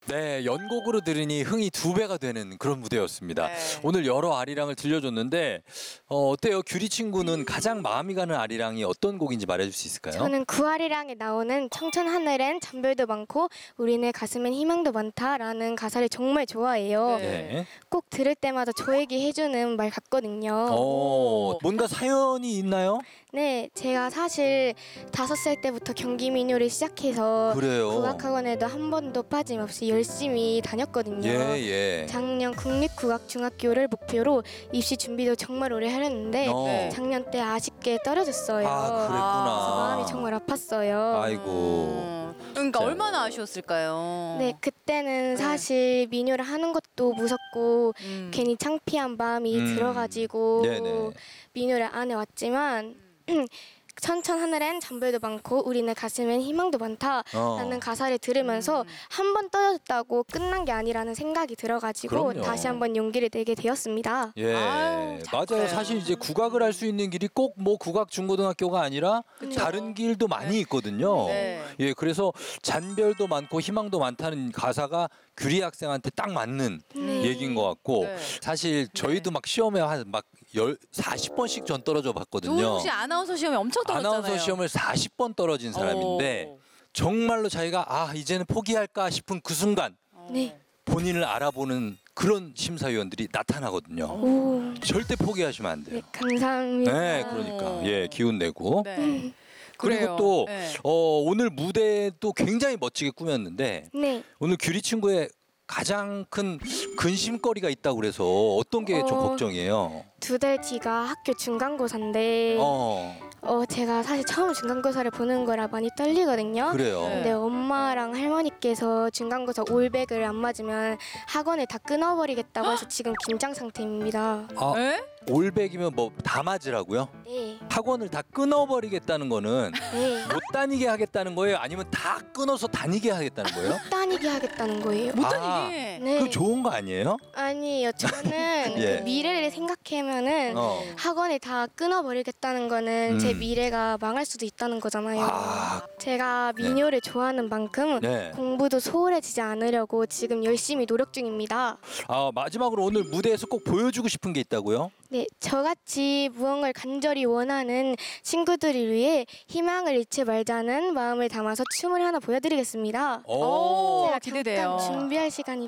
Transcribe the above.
네, 연곡으로 들으니 흥이 2배가 되는 그런 무대였습니다. 네. 오늘 여러 아리랑을 들려줬는데 어때요? 규리 친구는 가장 마음이 가는 아리랑이 어떤 곡인지 말해줄 수 있을까요? 저는 구아리랑에 나오는 청천 하늘엔 잠별도 많고 우리네 가슴엔 희망도 많다라는 가사를 정말 좋아해요. 네. 꼭 들을 때마다 저에게 해주는 말 같거든요. 뭔가 사연이 있나요? 네, 제가 사실 5살 때부터 경기 민요를 시작해서 그래요. 국악학원에도 한 번도 빠짐없이 열심히 다녔거든요. 예. 작년 국립국악중학교를 목표로 입시 준비도 정말 오래 하렸는데 네. 작년 때 아쉽게 떨어졌어요. 아, 그래서 그랬구나. 마음이 정말 아팠어요. 아이고. 그러니까 진짜. 얼마나 아쉬웠을까요? 네, 그때는 사실 민요를 하는 것도 무섭고 괜히 창피한 마음이 들어가지고 네네. 민요를 안 해왔지만 천천 하늘엔 잠별도 많고 우리네 가슴엔 희망도 많다라는 가사를 들으면서 한 번 떨어졌다고 끝난 게 아니라는 생각이 들어가지고 그럼요. 다시 한번 용기를 내게 되었습니다. 예, 아유, 참 맞아요. 그래요. 사실 이제 국악을 할 수 있는 길이 꼭 뭐 국악 중고등학교가 아니라 다른 길도 많이 있거든요. 네. 예, 그래서 잔별도 많고 희망도 많다는 가사가 규리 학생한테 딱 맞는 얘기인 것 같고 네. 사실 저희도 막 시험에 막 40번씩 전 떨어져 봤거든요. 조은숙 씨 아나운서 시험에 엄청 떨어졌잖아요. 아나운서 시험을 40번 떨어진 사람인데 정말로 자기가 이제는 포기할까 싶은 그 순간 네. 본인을 알아보는 그런 심사위원들이 나타나거든요. 오, 절대 포기하시면 안 돼요. 네, 감사합니다. 네, 그러니까 기운 내고. 네. 그리고 그래요. 또 네. 오늘 무대도 굉장히 멋지게 꾸몄는데 네. 오늘 규리 친구의 가장 큰 근심거리가 있다고 그래서 어떤 게 좀 걱정이에요? 2달 뒤가 학교 중간고사인데 제가 사실 처음 중간고사를 보는 거라 많이 떨리거든요. 그래요. 네. 근데 엄마랑 할머니께서 중간고사 올백을 안 맞으면 학원을 다 끊어버리겠다고 해서 지금 긴장 상태입니다. 네? 올백이면 뭐 다 맞으라고요? 네. 학원을 다 끊어버리겠다는 거는 네. 못 다니게 하겠다는 거예요? 아니면 다 끊어서 다니게 하겠다는 거예요? 다니게 하겠다는 거예요. 못다니게. 네. 그거 좋은 거 아니에요? 아니요. 저는 예. 그 미래를 생각하면은 학원을 다 끊어버리겠다는 거는 제 미래가 망할 수도 있다는 거잖아요. 제가 민요를 좋아하는 만큼 네. 공부도 소홀해지지 않으려고 지금 열심히 노력 중입니다. 마지막으로 오늘 무대에서 꼭 보여주고 싶은 게 있다고요? 네, 저같이 무언가를 간절히 원하는 친구들을 위해 희망을 잃지 말자는 마음을 담아서 춤을 하나 보여드리겠습니다. 오, 제가 기대돼요. 잠깐 준비할 시간이